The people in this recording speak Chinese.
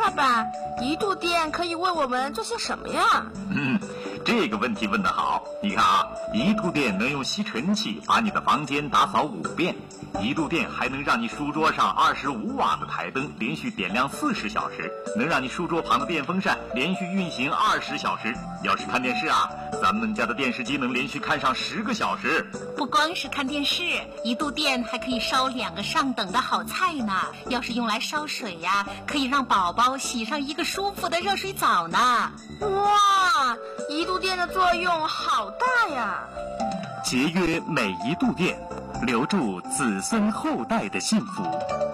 爸爸，1度电可以为我们做些什么呀？ 这个问题问得好。你看啊，1度电能用吸尘器把你的房间打扫5遍，1度电还能让你书桌上25瓦的台灯连续点亮40小时，能让你书桌旁的电风扇连续运行20小时。要是看电视啊，咱们家的电视机能连续看上10个小时。 不光是看电视，1度电还可以烧2个上等的好菜呢。要是用来烧水呀，可以让宝宝洗上一个舒服的热水澡呢。 哇，1度电的作用好大呀！ 节约每1度电，留住子孙后代的幸福。